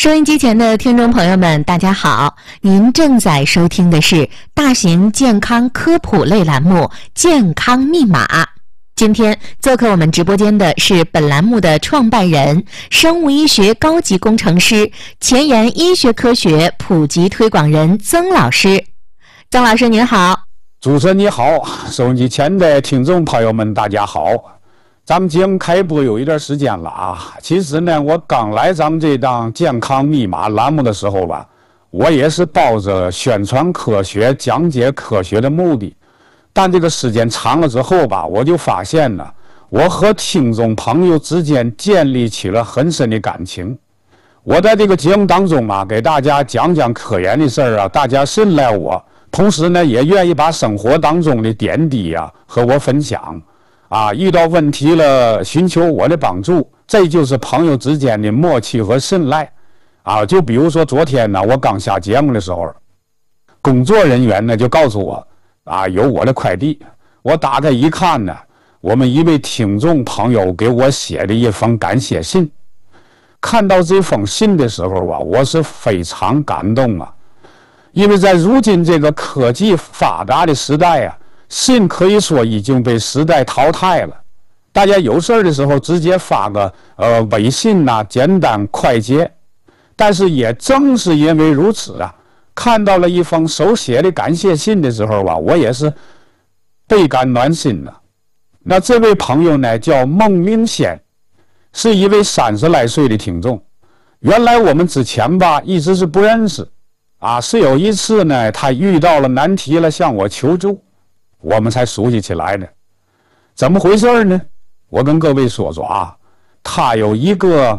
收音机前的听众朋友们，大家好！您正在收听的是大型健康科普类栏目《健康密码》。今天做客我们直播间的是本栏目的创办人、生物医学高级工程师、前沿医学科学普及推广人曾老师。曾老师您好。 主持人你好，收音机前的听众朋友们大家好。咱们节目开播有一段时间了啊，其实呢，我刚来咱们这档健康密码栏目的时候吧，我也是抱着宣传科学、讲解科学的目的，但这个时间长了之后吧，我就发现呢，我和听众朋友之间建立起了很深的感情。我在这个节目当中啊，给大家讲讲科研的事儿啊，大家信赖我，同时呢，也愿意把生活当中的点滴啊和我分享。遇到问题了，寻求我的帮助，这就是朋友之间的默契和信赖。就比如说昨天呢，我刚下节目的时候，工作人员呢就告诉我，有我的快递。我打开一看呢，我们一位听众朋友给我写的一封感谢信。看到这封信的时候啊，我是非常感动啊，因为在如今这个科技发达的时代啊，信可以说已经被时代淘汰了，大家有事的时候直接发个微信啊，简单快捷。但是也正是因为如此啊，看到了一封手写的感谢信的时候啊，我也是倍感暖心了。那这位朋友呢叫孟明贤，是一位30来岁的听众。原来我们之前吧一直是不认识是有一次呢，他遇到了难题了，向我求助，我们才熟悉起来的。怎么回事呢？我跟各位说说他有一个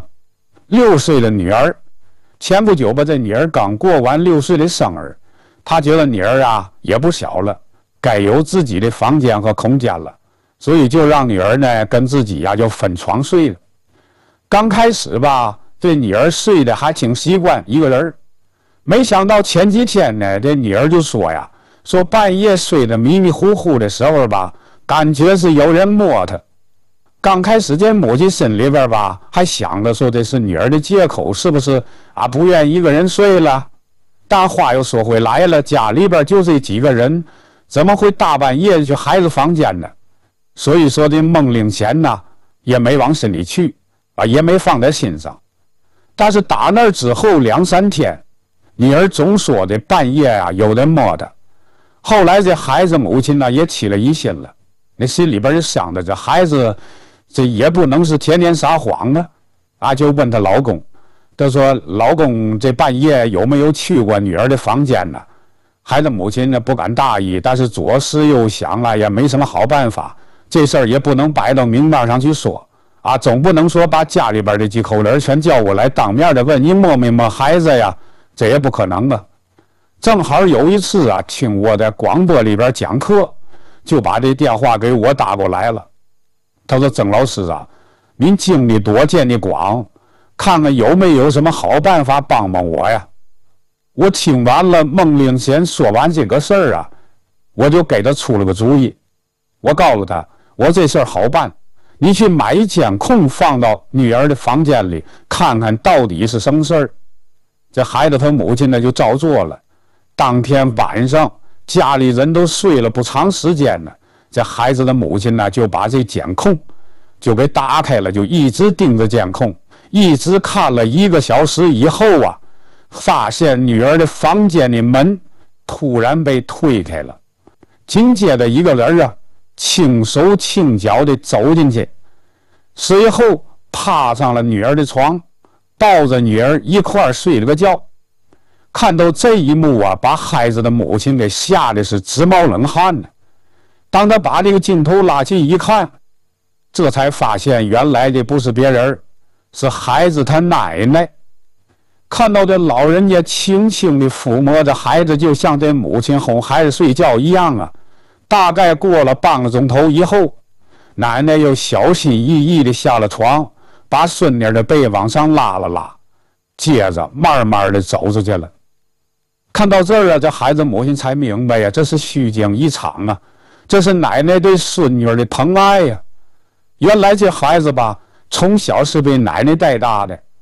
6岁的女儿，前不久吧，这女儿刚过完6岁的生日，他觉得女儿也不小了，该有自己的房间和空间了，所以就让女儿呢跟自己就分床睡了。刚开始吧，这女儿睡得还挺习惯一个人，没想到前几天呢，这女儿就说半夜睡得迷迷糊糊的时候吧，感觉是有人摸她。刚开始这母亲心里边吧，还想着说这是女儿的借口，是不是不愿意一个人睡了？但话又说回来了，家里边就这几个人，怎么会大半夜去孩子房间呢？所以说这孟令贤也没往心里去也没放在心上。但是打那之后2、3天，女儿总说的半夜有人摸她。后来这孩子母亲也起了疑心了，那心里边就想着这孩子这也不能是天天撒谎就问她老公，她说老公这半夜有没有去过女儿的房间呢？孩子母亲呢不敢大意，但是左思右想也没什么好办法，这事儿也不能摆到明面上去说总不能说把家里边的几口人全叫过来当面的问你摸没摸孩子呀，这也不可能正好有一次听我在广播里边讲课，就把这电话给我打过来了。他说曾老师您经历多见的广，看看有没有什么好办法帮帮我呀。我听完了孟令贤说完这个事儿我就给他出了个主意。我告诉他，我这事儿好办，你去买一监控放到女儿的房间里，看看到底是什么事儿。这孩子他母亲呢就照做了。当天晚上家里人都睡了不长时间呢，这孩子的母亲呢就把这监控就给打开了，就一直盯着监控，一直看了1个小时以后发现女儿的房间的门突然被推开了，紧接着一个人轻手轻脚地走进去，随后爬上了女儿的床，抱着女儿一块睡了个觉。看到这一幕把孩子的母亲给吓得是直冒冷汗呢。当他把这个镜头拉近一看，这才发现原来的不是别人，是孩子他奶奶。看到这老人家轻轻地抚摸着孩子，就像这母亲哄孩子睡觉一样大概过了半个钟头以后，奶奶又小心翼翼地下了床，把孙女的背往上拉了拉，接着慢慢地走出去了。看到这儿这孩子母亲才明白这是虚惊一场这是奶奶对孙女的疼爱原来这孩子吧，从小是被奶奶带大的，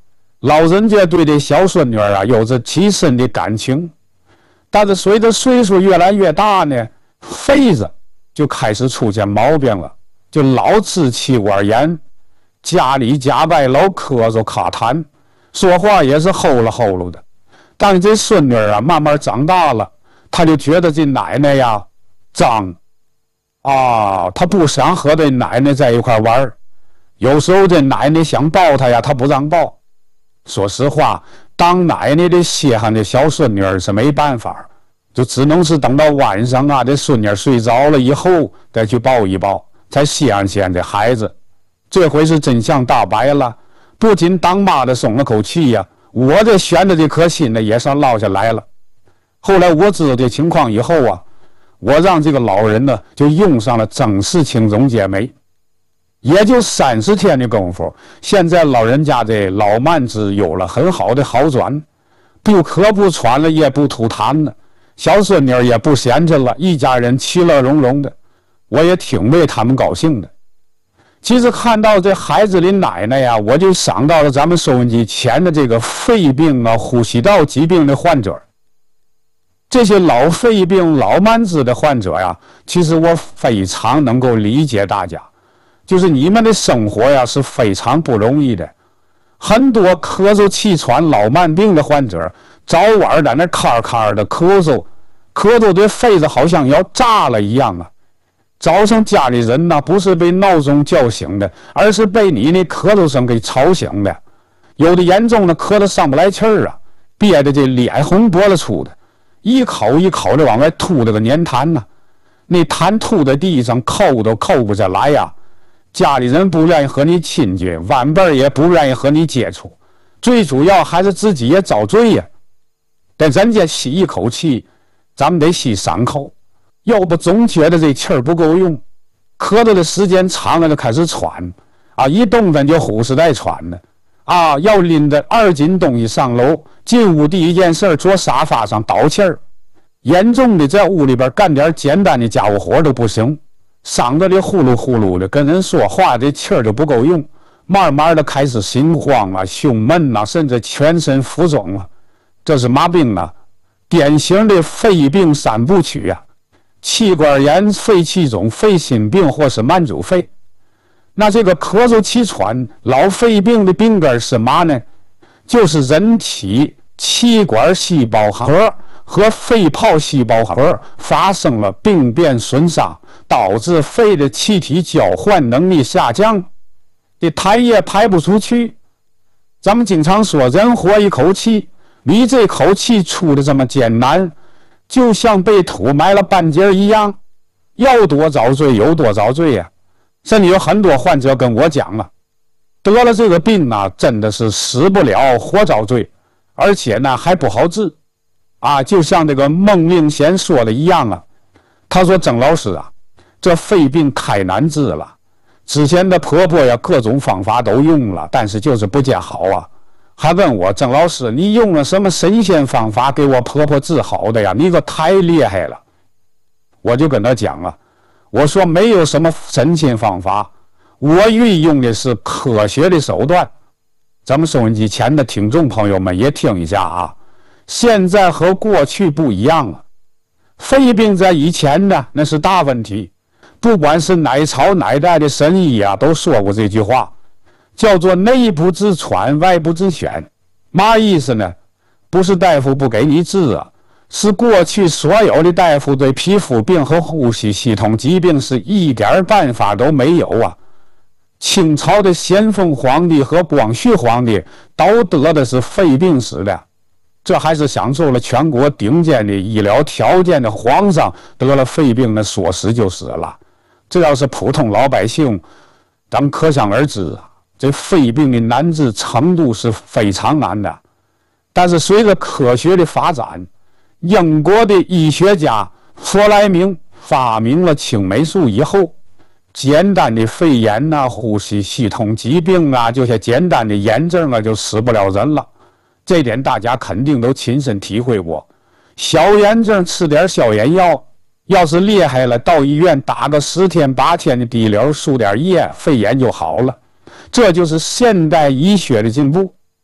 老人家对这小孙女啊有着极深的感情，但是随着岁数越来越大呢，肺子就开始出现毛病了，就老支气管炎，家里家外老咳嗽卡痰，说话也是齁了齁了的。但是这孙女啊慢慢长大了，她就觉得这奶奶呀脏啊，她不想和这奶奶在一块玩，有时候这奶奶想抱她呀，她不让抱。说实话，当奶奶的稀罕的小孙女是没办法，就只能是等到晚上啊，这孙女睡着了以后再去抱一抱，才稀罕稀罕这孩子。这回是真相大白了，不仅当妈的松了口气呀，我这悬着这颗心呢也算落下来了。后来我知道这情况以后啊，我让这个老人呢就用上了整式青种解酶，也就30天的功夫，现在老人家这老慢支有了很好的好转，不咳不喘了，也不吐痰了，小孙女也不嫌弃了，一家人其乐融融的，我也挺为他们高兴的。其实看到这孩子的奶奶呀，我就想到了咱们收音机前的这个肺病啊、呼吸道疾病的患者。这些老肺病、老慢支的患者呀，其实我非常能够理解大家，就是你们的生活呀是非常不容易的。很多咳嗽气喘老慢病的患者，早晚在那咔咔的咳嗽，咳嗽的肺子好像要炸了一样啊。早上家里人呢，不是被闹钟叫醒的，而是被你那咳嗽声给吵醒的。有的严重的咳得上不来气儿啊，憋得这脸红脖子粗的，一口一口的往外吐这个粘痰呢，那痰吐在地上，扣都扣不下来呀。家里人不愿意和你亲近，晚辈也不愿意和你接触，最主要还是自己也遭罪呀。但人家吸一口气，咱们得吸3口。要不总觉得这气儿不够用，咳嗽的时间长了就开始喘啊，一动弹就呼哧带喘的啊，要拎着2斤东西上楼，进屋第一件事坐沙发上倒气儿，严重的在屋里边干点简单的家务活都不行，嗓子里呼噜呼噜的，跟人说话这气儿就不够用，慢慢的开始心慌啊、胸闷啊，甚至全身浮肿啊。这是嘛病呢？典型的肺病3部曲啊。气管炎、肺气肿、肺心病或是慢阻肺。那这个咳嗽气喘老肺病的病根是嘛呢？就是人体气管细胞核和肺泡细胞核发生了病变损伤，导致肺的气体交换能力下降，这痰液排不出去。咱们经常说人活一口气，你这口气出的这么艰难，就像被土埋了半截一样，要多遭罪有多遭罪呀。甚至有很多患者跟我讲了，得了这个病啊，真的是死不了活遭罪，而且呢还不好治啊。就像这个孟令贤说的一样啊，他说曾老师啊，这肺病太难治了，之前的婆婆呀各种方法都用了，但是就是不见好啊。还问我，曾老师，你用了什么神仙方法给我婆婆治好的呀？你可太厉害了。我就跟他讲了，我说没有什么神仙方法，我运用的是科学的手段。咱们收音机前的听众朋友们也听一下啊，现在和过去不一样了。肺病在以前呢，那是大问题，不管是哪朝哪代的神医啊，都说过这句话，叫做内部治喘，外部治选。嘛意思呢？不是大夫不给你治啊，是过去所有的大夫对皮肤病和呼吸系统疾病是一点办法都没有啊。清朝的咸丰皇帝和光绪皇帝都得的是肺病死的，这还是享受了全国顶尖的医疗条件的皇上得了肺病的说死就死了。这要是普通老百姓，咱们可想而知啊，这肺病的难治程度是非常难的。但是随着科学的发展，英国的医学家弗莱明发明了青霉素以后，简单的肺炎啊、呼吸系统疾病啊，就些简单的炎症啊，就死不了人了。这点大家肯定都亲身体会过。小炎症吃点消炎药，要是厉害了，到医院打个10天8天的滴流，输点液，肺炎就好了。这就是现代医学的进步。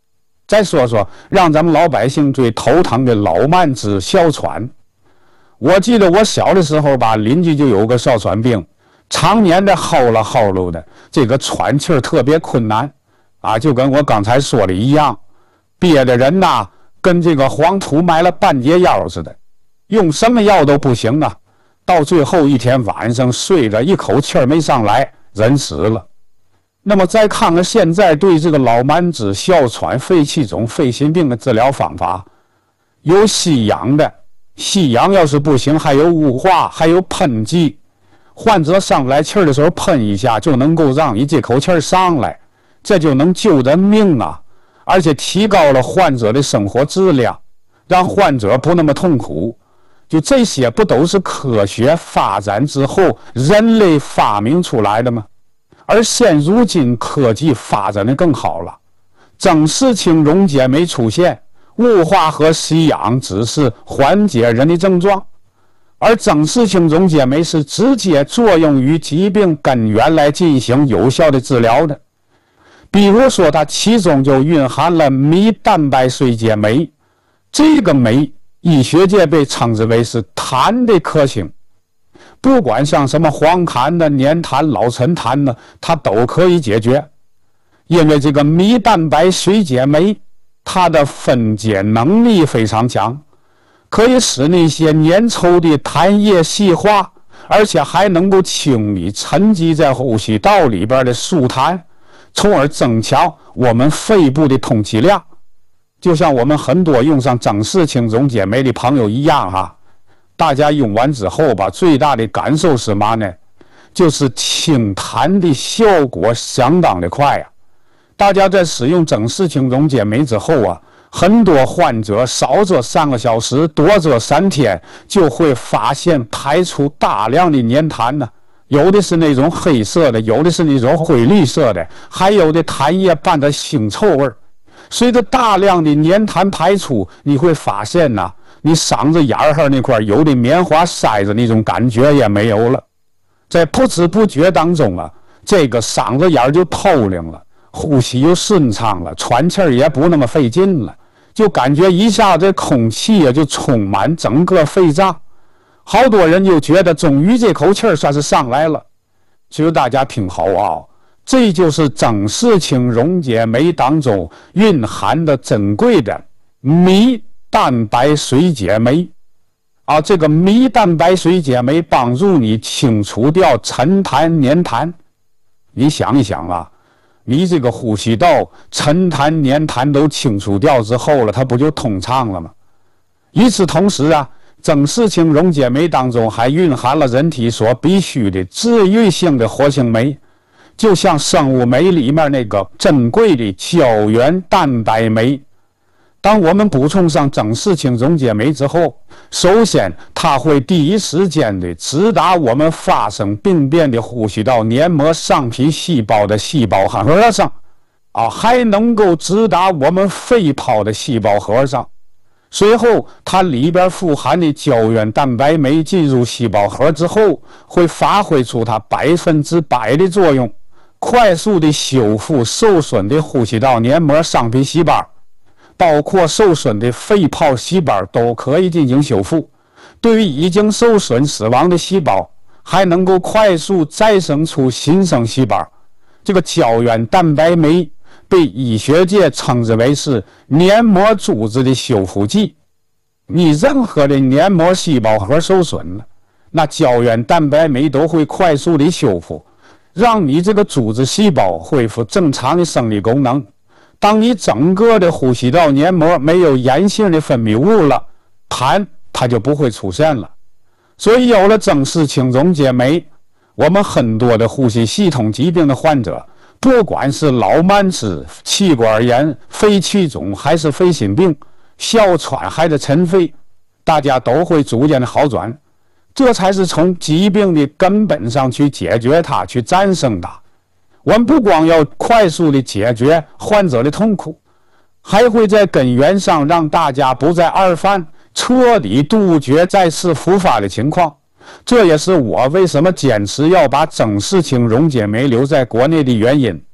再说说让咱们老百姓最头疼的老慢支、哮喘。我记得我小的时候吧，邻居就有个哮喘病，常年的嚎了嚎噜的，这个喘气儿特别困难啊，就跟我刚才说的一样，憋的人呐，跟这个黄土埋了半截腰似的，用什么药都不行啊。到最后一天晚上睡着，一口气儿没上来，人死了。那么再看看现在对这个老慢支、哮喘、肺气肿、肺心病的治疗方法，有吸氧的，吸氧要是不行，还有雾化，还有喷剂。患者上不来气儿的时候喷一下，就能够让你这口气儿上来，这就能救人命啊！而且提高了患者的生活质量，让患者不那么痛苦。就这些不都是科学发展之后人类发明出来的吗？而现如今科技发展的更好了，整式氢溶解酶出现，雾化和吸氧只是缓解人的症状，而整式氢溶解酶是直接作用于疾病根源来进行有效的治疗的。比如说它其中就蕴含了醚蛋白水解酶，这个酶医学界被称之为是痰的克星，不管像什么黄痰的、黏痰、老陈痰的，它都可以解决。因为这个醚蛋白水解酶，它的分解能力非常强，可以使那些粘稠的痰液细化，而且还能够清理沉积在呼吸道里边的俗痰，从而增强我们肺部的通气量。就像我们很多用上整式氢溶解酶的朋友一样哈，大家用完之后吧，最大的感受是嘛呢？就是清痰的效果相当的快啊！大家在使用整式氢溶解酶之后啊，很多患者少则3个小时，多则3天，就会发现排出大量的粘痰呢。有的是那种黑色的，有的是那种灰绿色的，还有的痰液伴着腥臭味儿。随着大量的粘痰排出，你会发现呐，你嗓子眼儿那块有的棉花塞子那种感觉也没有了，在不知不觉当中啊，这个嗓子眼儿就透灵了，呼吸又顺畅了，喘气儿也不那么费劲了，就感觉一下这空气啊就充满整个肺脏，好多人就觉得终于这口气儿算是上来了。只有大家听好啊，这就是整式氢溶解酶当中蕴含的珍贵的醚蛋白水解酶啊，这个醚蛋白水解酶帮助你清除掉沉痰粘痰。你想一想啊，你这个呼吸道沉痰粘痰都清除掉之后了，它不就通畅了吗？与此同时啊，整式氢溶解酶当中还蕴含了人体所必需的治愈性的活性酶，就像生物酶里面那个珍贵的胶原蛋白酶。当我们补充上整式氢溶解酶之后，首先它会第一时间的直达我们发生病变的呼吸道黏膜上皮细胞的细胞核上啊，还能够直达我们肺泡的细胞核上。随后它里边富含的胶原蛋白酶进入细胞核之后，会发挥出它100%的作用，快速的修复受损的呼吸道黏膜上皮细胞，包括受损的肺泡细胞都可以进行修复。对于已经受损死亡的细胞，还能够快速再生出新生细胞。这个胶原蛋白酶被医学界称之为是黏膜组织的修复剂。你任何的黏膜细胞核受损了，那胶原蛋白酶都会快速的修复，让你这个组织细胞恢复正常的生理功能。当你整个的呼吸道黏膜没有炎性的分泌物了，痰它就不会出现了。所以有了整式氢溶解酶，我们很多的呼吸系统疾病的患者，不管是老慢支、气管炎、肺气肿，还是肺心病、哮喘，还是尘肺，大家都会逐渐的好转。这才是从疾病的根本上去解决它，去战胜它。我们不光要快速的解决患者的痛苦，还会在根源上让大家不再二犯，彻底杜绝再次复发的情况。这也是我为什么坚持要把整式氢溶解酶留在国内的原因。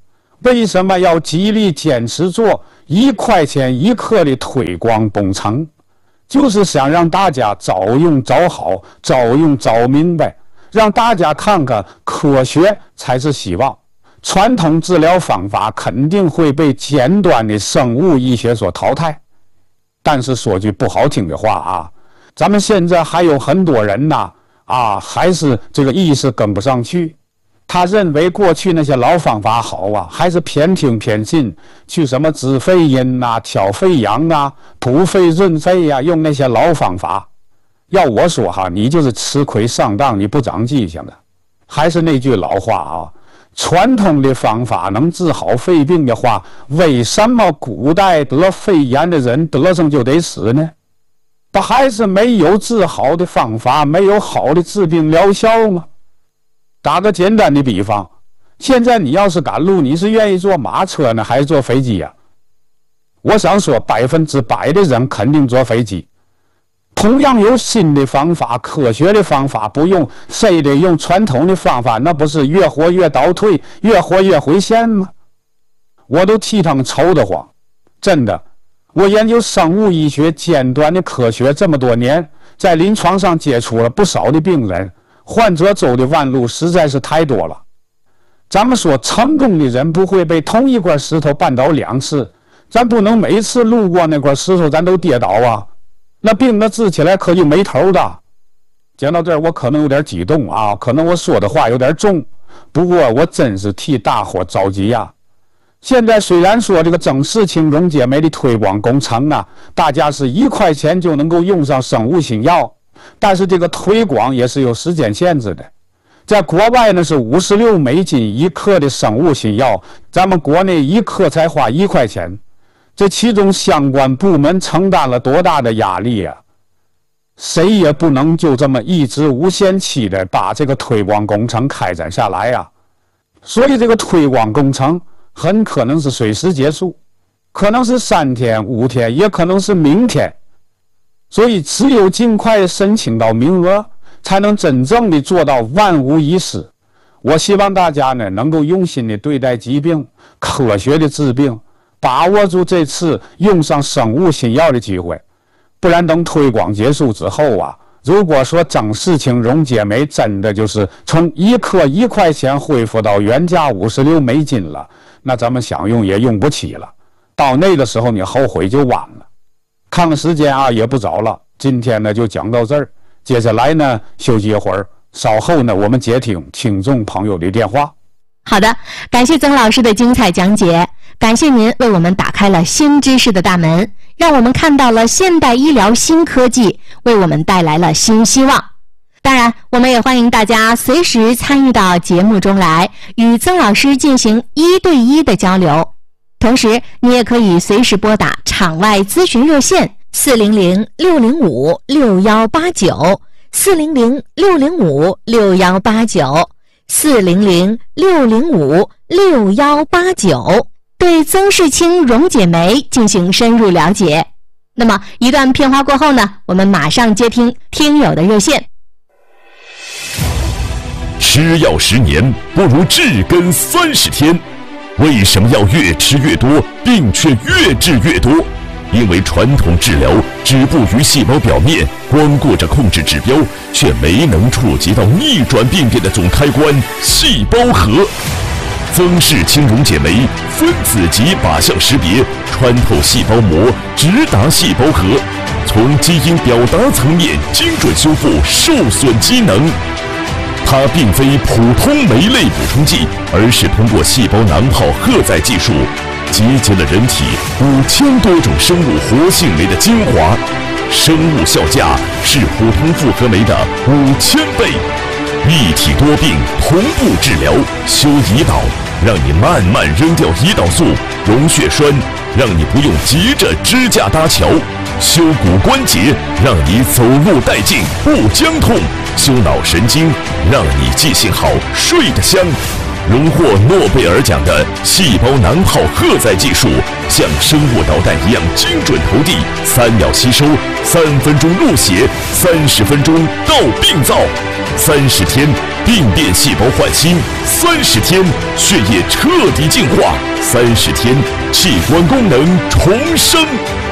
为什么要极力坚持做1块钱1克的推广工程？就是想让大家早用早好，早用早明白，让大家看看科学才是希望。传统治疗方法肯定会被尖端的生物医学所淘汰。但是说句不好听的话啊，咱们现在还有很多人呐，还是这个意识跟不上去。他认为过去那些老方法好啊，还是偏听偏信，去什么滋肺阴啊、挑肺阳啊、补肺润肺啊，用那些老方法。要我说哈，你就是吃亏上当，你不长记性的。还是那句老话啊，传统的方法能治好肺病的话，为什么古代得肺炎的人得上就得死呢？不还是没有治好的方法，没有好的治病疗效吗？打个简单的比方，现在你要是赶路，你是愿意坐马车呢，还是坐飞机呀？我想说100%的人肯定坐飞机。同样有新的方法，科学的方法不用，非得用传统的方法，那不是越活越倒退，越活越回线吗？我都替他们愁得慌，真的。我研究生物医学尖端的科学这么多年，在临床上接触了不少的病人，患者走的弯路实在是太多了。咱们说成功的人不会被同一块石头绊倒2次，咱不能每次路过那块石头咱都跌倒啊，那病那治起来可就没头的。讲到这儿我可能有点激动啊，可能我说的话有点重，不过我真是替大伙着急呀。现在虽然说这个曾氏青溶解酶的推广工程啊，大家是1块钱就能够用上生物新药，但是这个推广也是有时间限制的。在国外呢是56美金1克的生物新药，咱们国内1克才花1块钱，这其中相关部门承担了多大的压力啊！谁也不能就这么一直无限期的把这个推广工程开展下来呀。所以这个推广工程很可能是随时结束，可能是3天5天，也可能是明天。所以只有尽快申请到名额，才能真正的做到万无一失。我希望大家呢能够用心的对待疾病，科学的治病，把握住这次用上生物新药的机会。不然等推广结束之后啊，如果说曾氏青溶解酶真的就是从1克1块钱恢复到原价56美金了，那咱们想用也用不起了，到那个时候你后悔就晚了。看看时间啊，也不早了，今天呢就讲到这儿，接下来呢休息一会儿，稍后呢我们接听听众朋友的电话。 好的，感谢曾老师的精彩讲解，感谢您为我们打开了新知识的大门，让我们看到了现代医疗新科技，为我们带来了新希望。当然，我们也欢迎大家随时参与到节目中来，与曾老师进行1对1的交流。同时，你也可以随时拨打场外咨询热线400-605-6189 400-605-6189 400-605-6189，对曾氏青溶解酶进行深入了解。那么一段片花过后呢，我们马上接听听友的热线。 吃药10年不如治根30天，为什么要越吃越多，病却越治越多？因为传统治疗止步于细胞表面，光顾着控制指标，却没能触及到逆转病变的总开关——细胞核。曾氏青溶解酶分子级靶向识别，穿透细胞膜，直达细胞核，从基因表达层面精准修复受损机能。它并非普通酶类补充剂，而是通过细胞囊泡荷载技术，集结了人体5000多种生物活性酶的精华，生物效价是普通复合酶的5000倍。一体多病同步治疗，修胰岛，让你慢慢扔掉胰岛素；溶血栓，让你不用急着支架搭桥；修骨关节，让你走路带劲不僵痛；修脑神经，让你记性好睡得香。 荣获诺贝尔奖的细胞囊泡荷载技术，像生物导弹一样精准投递，3秒吸收，3分钟入血，30分钟到病灶，30天病变细胞换新，30天血液彻底净化，30天器官功能重生。